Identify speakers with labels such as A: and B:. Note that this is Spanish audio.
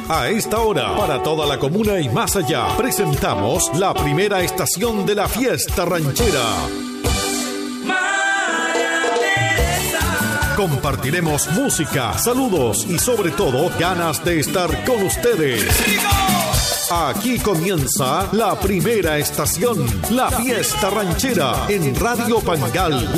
A: A esta hora, para toda la comuna y más allá, presentamos la primera estación de la fiesta ranchera. Compartiremos música, saludos y sobre todo ganas de estar con ustedes. Aquí comienza la primera estación, la fiesta ranchera en Radio Pangal.